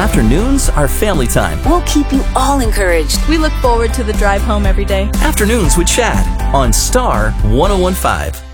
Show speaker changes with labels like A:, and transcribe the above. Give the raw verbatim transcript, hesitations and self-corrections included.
A: Afternoons are family time.
B: We'll keep you all encouraged.
C: We look forward to the drive home every day.
A: Afternoons with Chad on Star one oh one point five.